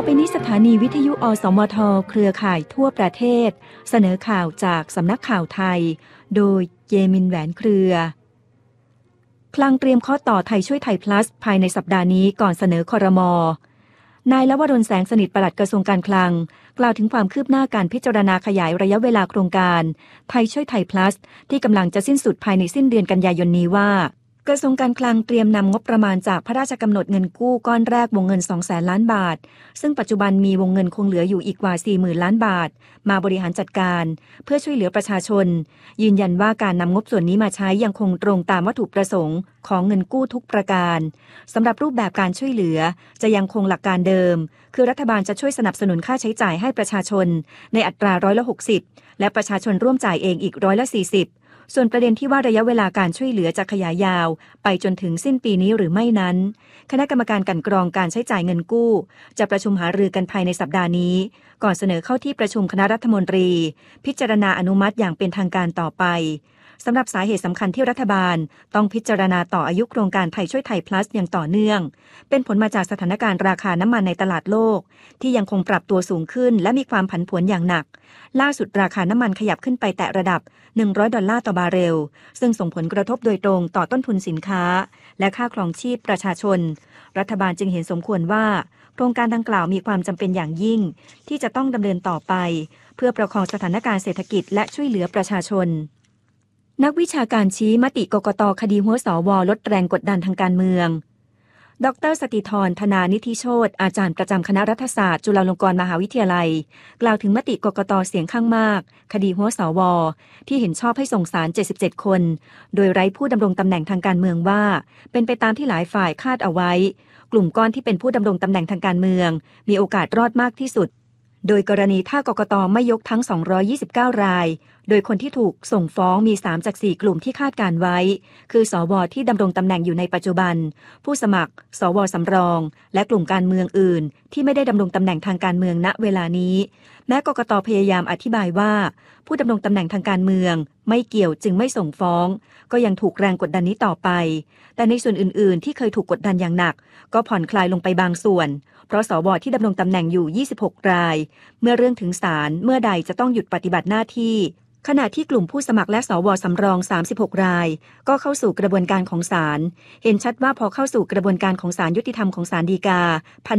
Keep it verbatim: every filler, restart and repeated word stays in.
ไปนี้สถานีวิทยุอสมทเครือข่ายทั่วประเทศเสนอข่าวจากสำนักข่าวไทยโดยเยมินแหวนเครือคลังเตรียมข้อต่อไทยช่วยไทย plus ภายในสัปดาห์นี้ก่อนเสนอครม.นายลวรน แสงสนิทปลัดกระทรวงการคลังกล่าวถึงความคืบหน้าการพิจารณาขยายระยะเวลาโครงการไทยช่วยไทย plus ที่กำลังจะสิ้นสุดภายในสิ้นเดือนกันยายนนี้ว่ากระทรวงการคลังเตรียมนำงบประมาณจากพระราชกำหนดเงินกู้ก้อนแรกวงเงิน สองแสนล้านบาทซึ่งปัจจุบันมีวงเงินคงเหลืออยู่อีกกว่า สี่หมื่นล้านบาทมาบริหารจัดการเพื่อช่วยเหลือประชาชนยืนยันว่าการนำงบส่วนนี้มาใช้ยังคงตรงตามวัตถุประสงค์ของเงินกู้ทุกประการสำหรับรูปแบบการช่วยเหลือจะยังคงหลักการเดิมคือรัฐบาลจะช่วยสนับสนุนค่าใช้จ่ายให้ประชาชนในอัตราร้อยละหกสิบและประชาชนร่วมจ่ายเองอีกร้อยละสี่สิบส่วนประเด็นที่ว่าระยะเวลาการช่วยเหลือจะขยายยาวไปจนถึงสิ้นปีนี้หรือไม่นั้นคณะกรรมการกลั่นกรองการใช้จ่ายเงินกู้จะประชุมหารือกันภายในสัปดาห์นี้ก่อนเสนอเข้าที่ประชุมคณะรัฐมนตรีพิจารณาอนุมัติอย่างเป็นทางการต่อไปสำหรับสาเหตุสำคัญที่รัฐบาลต้องพิจารณาต่ออายุโครงการไทยช่วยไทย plus อย่างต่อเนื่องเป็นผลมาจากสถานการณ์ราคาน้ำมันในตลาดโลกที่ยังคงปรับตัวสูงขึ้นและมีความผันผวนอย่างหนักล่าสุดราคาน้ำมันขยับขึ้นไปแตะระดับหนึ่งร้อยดอลลาร์ต่อบาร์เรลซึ่งส่งผลกระทบโดยตรงต่อต้นทุนสินค้าและค่าครองชีพประชาชนรัฐบาลจึงเห็นสมควรว่าโครงการดังกล่าวมีความจำเป็นอย่างยิ่งที่จะต้องดำเนินต่อไปเพื่อประคองสถานการณ์เศรษฐกิจและช่วยเหลือประชาชนนักวิชาการชี้มติกกต.คดีหัวสว.ลดแรงกดดันทางการเมืองดร.สติธร ธนานิธิโชติอาจารย์ประจำคณะรัฐศาสตร์จุฬาลงกรณ์มหาวิทยาลัยกล่าวถึงมติกกต.เสียงข้างมากคดีหัวสว.ที่เห็นชอบให้ส่งศาลเจ็ดสิบเจ็ดคนโดยไร้ผู้ดำรงตำแหน่งทางการเมืองว่าเป็นไปตามที่หลายฝ่ายคาดเอาไว้กลุ่มก้อนที่เป็นผู้ดำรงตำแหน่งทางการเมืองมีโอกาสรอดมากที่สุดโดยกรณีถ้ากกต.ไม่ยกทั้งสองร้อยยี่สิบเก้ารายโดยคนที่ถูกส่งฟ้องมีสามจากสี่กลุ่มที่คาดการไว้คือสวที่ดำรงตำแหน่งอยู่ในปัจจุบันผู้สมัครสวสำรองและกลุ่มการเมืองอื่นที่ไม่ได้ดำรงตำแหน่งทางการเมืองณเวลานี้แม้กกต.พยายามอธิบายว่าผู้ดำรงตำแหน่งทางการเมืองไม่เกี่ยวจึงไม่ส่งฟ้องก็ยังถูกแรงกดดันนี้ต่อไปแต่ในส่วนอื่นๆที่เคยถูกกดดันอย่างหนักก็ผ่อนคลายลงไปบางส่วนเพราะสวที่ดำรงตำแหน่งอยู่ยี่สิบหกรายเมื่อเรื่องถึงศาลเมื่อใดจะต้องหยุดปฏิบัติหน้าที่ขณะที่กลุ่มผู้สมัครและสวสำรองสามสิบหกรายก็เข้าสู่กระบวนการของศาลเห็นชัดว่าพอเข้าสู่กระบวนการของศาลยุติธรรมของศาลฎีกา